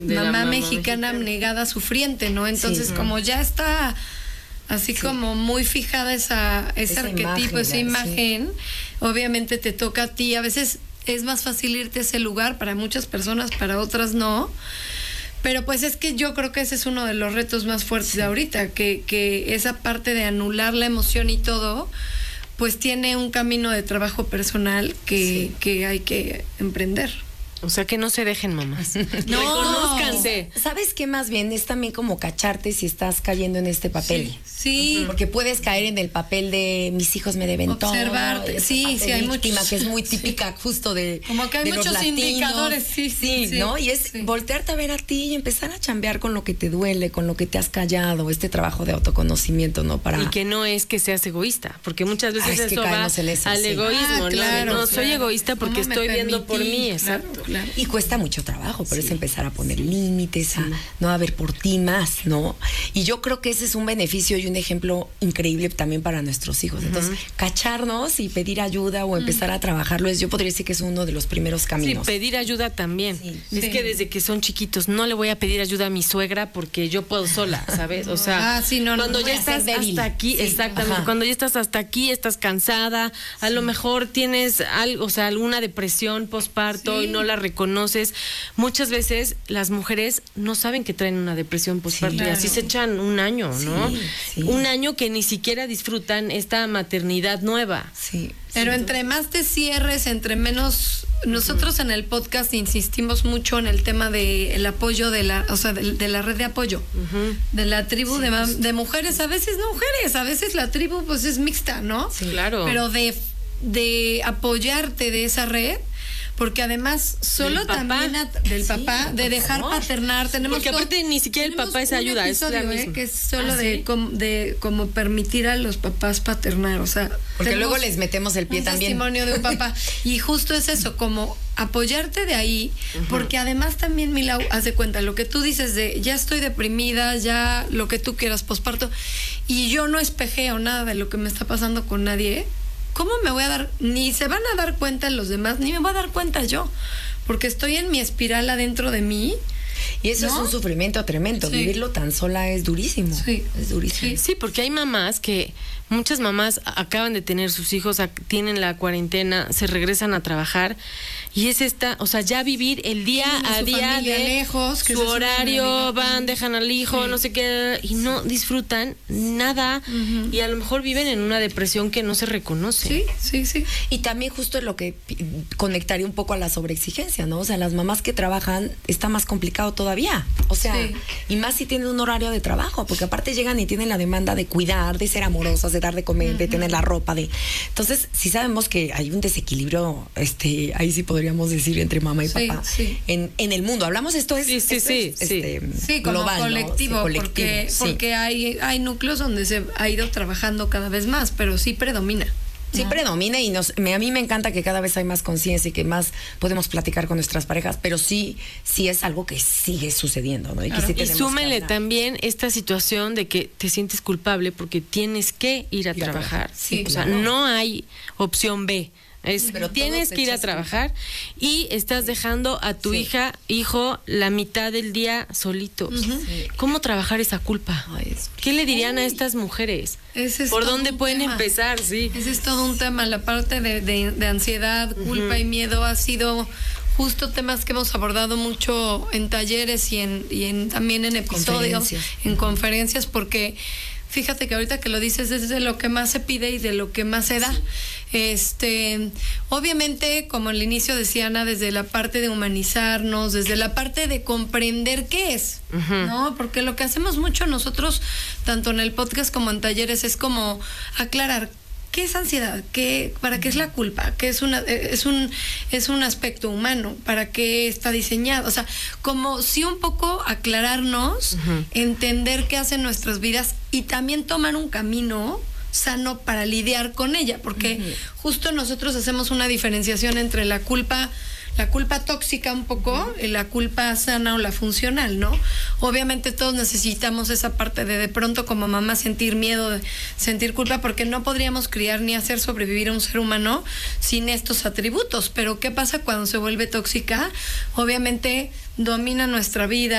mamá mexicana abnegada, sufriente, ¿no? Entonces, como ya está así como muy fijada ese arquetipo, esa imagen, obviamente te toca a ti. A veces es más fácil irte a ese lugar, para muchas personas, para otras no. Pero pues es que yo creo que ese es uno de los retos más fuertes de ahorita, que esa parte de anular la emoción y todo, pues tiene un camino de trabajo personal que hay que emprender. O sea, que no se dejen, mamás. No, reconózcanse. ¿Sabes qué? Más bien es también como cacharte si estás cayendo en este papel. Sí. Porque puedes caer en el papel de mis hijos me deben todo. Observarte. Sí, hay víctima, muchos. que es muy típica justo de como que hay de muchos los latinos. indicadores, sí, ¿no? Y es voltearte a ver a ti y empezar a chambear con lo que te duele, con lo que te has callado, este trabajo de autoconocimiento, ¿no? Y que no es que seas egoísta, porque muchas veces es que eso va al egoísmo, claro, ¿no? Soy egoísta porque estoy viendo por mí, exacto. Claro. Y cuesta mucho trabajo, pero es empezar a poner límites, a ver por ti más, ¿no? Y yo creo que ese es un beneficio y un ejemplo increíble también para nuestros hijos. Entonces, cacharnos y pedir ayuda o empezar a trabajarlo yo podría decir que es uno de los primeros caminos. Sí, pedir ayuda también. Es que desde que son chiquitos no le voy a pedir ayuda a mi suegra porque yo puedo sola, ¿sabes? O sea, cuando ya estás hasta aquí, exactamente, cuando ya estás hasta aquí, estás cansada, a lo mejor tienes algo, o sea, alguna depresión postparto y no la reconoces. Muchas veces las mujeres no saben que traen una depresión postparto y así se echan un año, ¿no? Un año que ni siquiera disfrutan esta maternidad nueva. Sí. Pero entre más te cierres, entre menos. Nosotros en el podcast insistimos mucho en el tema del apoyo de la red de apoyo, de la tribu de mujeres, a veces no mujeres, a veces la tribu pues es mixta, ¿no? Sí, claro. Pero de apoyarte de esa red. Porque además solo también del papá, de dejar paternar, tenemos porque aparte ni siquiera el papá es ayuda, es la misma. que es solo de como permitir a los papás paternar, o sea, porque luego les metemos el pie un también. Testimonio de un papá y justo es eso, como apoyarte de ahí, porque además también, Milau, haz de cuenta lo que tú dices de ya estoy deprimida, ya lo que tú quieras posparto y yo no espejeo nada de lo que me está pasando con nadie. ¿Cómo me voy a dar? Ni se van a dar cuenta los demás, ni me voy a dar cuenta yo, porque estoy en mi espiral adentro de mí. Y eso es un sufrimiento tremendo. Vivirlo tan sola es durísimo. Sí. Es durísimo. Sí, porque hay mamás muchas mamás acaban de tener sus hijos, tienen la cuarentena, se regresan a trabajar y es o sea, ya vivir el día a día de lejos, su horario, dejan al hijo, no sé qué, y no disfrutan nada y a lo mejor viven en una depresión que no se reconoce. Sí. Y también justo es lo que conectaría un poco a la sobreexigencia, ¿no? O sea, las mamás que trabajan está más complicado todavía. O sea, y más si tienen un horario de trabajo, porque aparte llegan y tienen la demanda de cuidar, de ser amorosas, de dar de comer, de tener la ropa, entonces, si sabemos que hay un desequilibrio, ahí sí podríamos decir entre mamá y papá en el mundo. Hablamos esto es como global, colectivo, ¿no? porque hay núcleos donde se ha ido trabajando cada vez más, pero sí predomina. Sí predomina y a mí me encanta que cada vez hay más conciencia y que más podemos platicar con nuestras parejas, pero sí es algo que sigue sucediendo, ¿no? Y súmele también esta situación de que te sientes culpable porque tienes que ir a trabajar. Sí, o sea, no hay opción B. Pero tienes que ir a trabajar y estás dejando a tu hijo la mitad del día solitos. ¿Cómo trabajar esa culpa? ¿Qué le dirían a estas mujeres? ¿Por dónde pueden empezar? Ese es todo un tema. La parte de ansiedad, culpa y miedo ha sido justo temas que hemos abordado mucho en talleres y también en episodios, en conferencias, porque fíjate que ahorita que lo dices es de lo que más se pide y de lo que más se da. Obviamente, como al inicio decía Ana, desde la parte de humanizarnos, desde la parte de comprender qué es, ¿no? Porque lo que hacemos mucho nosotros, tanto en el podcast como en talleres, es como aclarar ¿qué es ansiedad? ¿Para qué es la culpa? ¿Qué es un aspecto humano? ¿Para qué está diseñado? O sea, como si un poco aclararnos, entender qué hacen nuestras vidas y también tomar un camino sano para lidiar con ella, porque justo nosotros hacemos una diferenciación entre la culpa tóxica un poco y la culpa sana o la funcional, ¿no? Obviamente todos necesitamos esa parte de pronto como mamá sentir miedo, de sentir culpa, porque no podríamos criar ni hacer sobrevivir a un ser humano sin estos atributos. Pero ¿qué pasa cuando se vuelve tóxica? Obviamente domina nuestra vida.